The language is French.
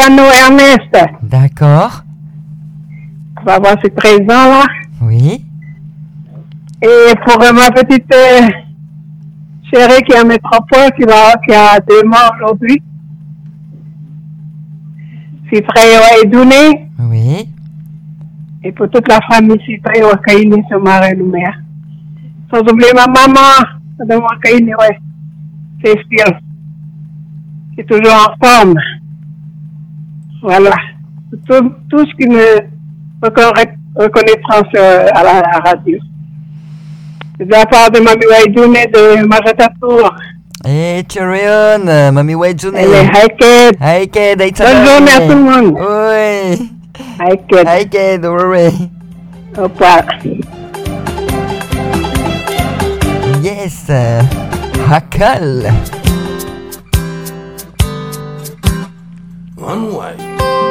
piano Ernest. D'accord. On va avoir ses 13 ans, là. Oui. Et pour ma petite chérie qui est en métropole, qui a 2 mois aujourd'hui. C'est frère Edouné. Oui. Et pour toute la famille, c'est frère Wakaini, son mari, nous mère. Sans oublier ma maman, Madame Wakaini, ouais. C'est Style. Qui est toujours en forme. Voilà. Tout ce qui me reconnaîtra à la radio. C'est de la part de Mamie Waïdoune de Majatatour. Et Tyrion, Mamie Waïdoune. Elle est Haïked. Haïked, bonne journée à tout le monde. Oui. Haïked. Haïked, oui. Au revoir. Yes. Hakal. One way.